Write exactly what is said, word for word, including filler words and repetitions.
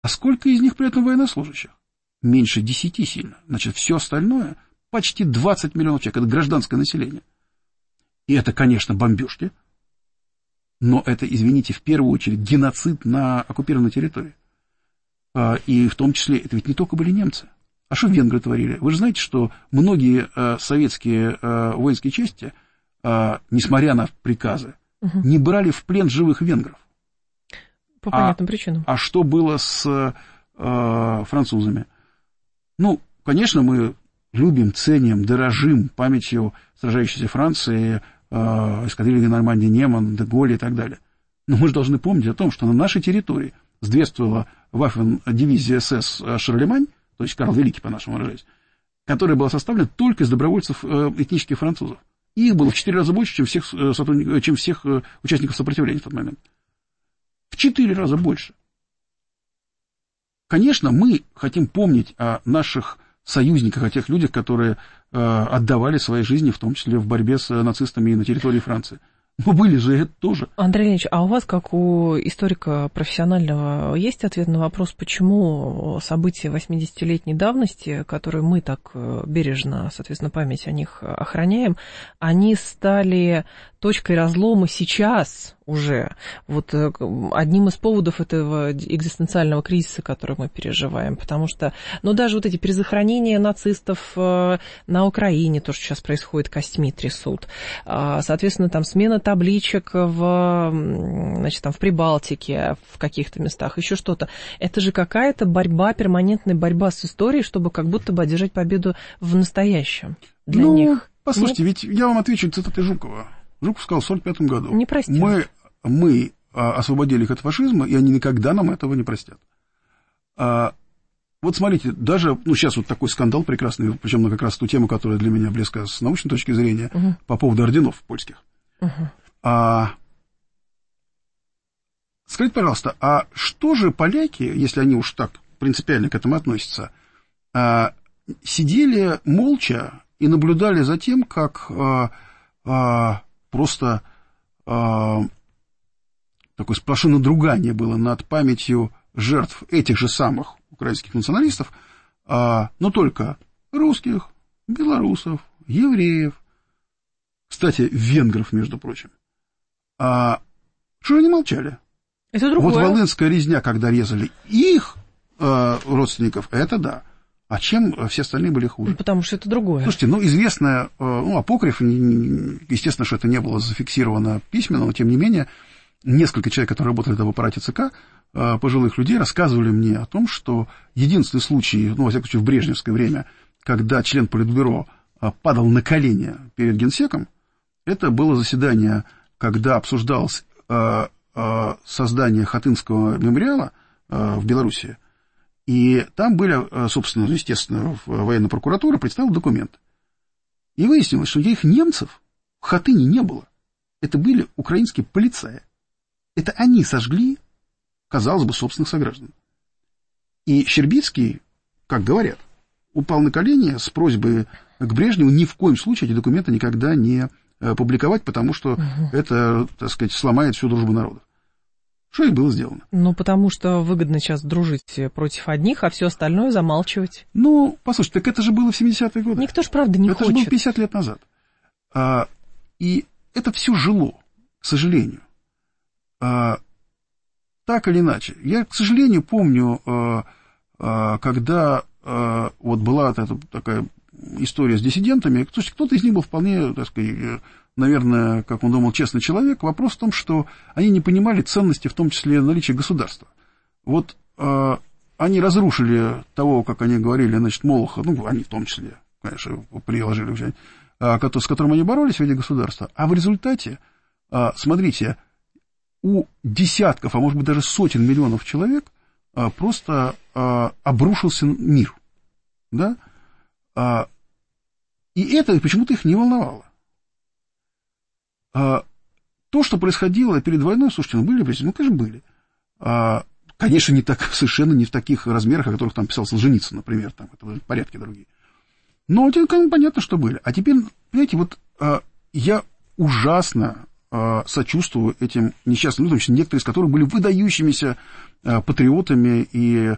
А сколько из них при этом военнослужащих? Меньше десяти сильно. Значит, все остальное, почти двадцать миллионов человек, это гражданское население. И это, конечно, бомбежки, но это, извините, в первую очередь геноцид на оккупированной территории. И в том числе, это ведь не только были немцы. А что венгры творили? Вы же знаете, что многие советские воинские части, несмотря на приказы, угу. не брали в плен живых венгров. По понятным а, причинам. А что было с э, французами? Ну, конечно, мы любим, ценим, дорожим памятью сражающейся Франции, э, эскадрильи Нормандии, Неман, де Голля и так далее. Но мы же должны помнить о том, что на нашей территории сдвествовала Ваффен-дивизия СС «Шарлемань», то есть Карл Великий, по-нашему выражаясь, которая была составлена только из добровольцев э, этнических французов. И их было в четыре раза больше, чем всех, сотрудников, чем всех участников сопротивления в тот момент. В четыре раза больше. Конечно, мы хотим помнить о наших союзниках, о тех людях, которые э, отдавали свои жизни, в том числе в борьбе с нацистами и на территории Франции. Но были же это тоже. Андрей Леонидович, а у вас, как у историка профессионального, есть ответ на вопрос, почему события восьмидесятилетней давности, которые мы так бережно, соответственно, память о них охраняем, они стали точкой разлома сейчас уже? Вот одним из поводов этого экзистенциального кризиса, который мы переживаем, потому что, ну, даже вот эти перезахоронения нацистов на Украине, то, что сейчас происходит, костьми трясут, соответственно, там смена табличек в, значит, там, в Прибалтике, в каких-то местах, еще что-то. Это же какая-то борьба, перманентная борьба с историей, чтобы как будто бы одержать победу в настоящем для ну, них. Послушайте, Нет? ведь я вам отвечу цитатой Жукова. Жуков сказал в сорок пятом году. Не простим. Мы, мы освободили их от фашизма, и они никогда нам этого не простят. А, вот смотрите, даже, ну, сейчас вот такой скандал прекрасный, причем на как раз ту тему, которая для меня близка с научной точки зрения, угу. по поводу орденов польских. Угу. А, скажите, пожалуйста, а что же поляки, если они уж так принципиально к этому относятся, а, сидели молча и наблюдали за тем, как а, а, просто а, такое сплошное надругание было над памятью жертв этих же самых украинских националистов, а, но только русских, белорусов, евреев, кстати, венгров, между прочим. А, что же они молчали? Это другое. Вот волынская резня, когда резали их а, родственников, это да. А чем все остальные были хуже? Потому что это другое. Слушайте, ну, известно, ну, апокриф, естественно, что это не было зафиксировано письменно, но, тем не менее, несколько человек, которые работали в аппарате ЦК, пожилых людей, рассказывали мне о том, что единственный случай, ну, во всяком случае, в брежневское время, когда член Политбюро падал на колени перед Генсеком, это было заседание, когда обсуждалось создание Хатынского мемориала в Белоруссии. И там были, собственно, естественно, военная прокуратура представила документ. И выяснилось, что никаких немцев в Хатыне не было. Это были украинские полицаи. Это они сожгли, казалось бы, собственных сограждан. И Щербицкий, как говорят, упал на колени с просьбой к Брежневу ни в коем случае эти документы никогда не публиковать, потому что угу. это, так сказать, сломает всю дружбу народов. Что и было сделано. Ну, потому что выгодно сейчас дружить против одних, а все остальное замалчивать. Ну, послушайте, так это же было в семидесятые годы. Никто же, правда, не это хочет. Это же было пятьдесят лет назад. А, и это все жило, к сожалению. А, так или иначе. Я, к сожалению, помню, а, а, когда а, вот была эта такая история с диссидентами, кто-то из них был вполне, так сказать, наверное, как он думал, честный человек. Вопрос в том, что они не понимали ценности, в том числе наличия государства. Вот э, они разрушили того, как они говорили, значит, Молоха, ну, они в том числе, конечно, приложили уже, э, с которым они боролись в виде государства. А в результате, э, смотрите, у десятков, а может быть даже сотен миллионов человек э, просто э, обрушился мир. Да? Э, и это почему-то их не волновало. А, то, что происходило перед войной, слушайте, ну, были причины, ну, конечно, были. А, конечно, не так, совершенно не в таких размерах, о которых там писал Солженицын, например, там, это порядки другие. Но это, понятно, что были. А теперь, понимаете, вот а, я ужасно а, сочувствую этим несчастным людям, некоторые из которых были выдающимися а, патриотами и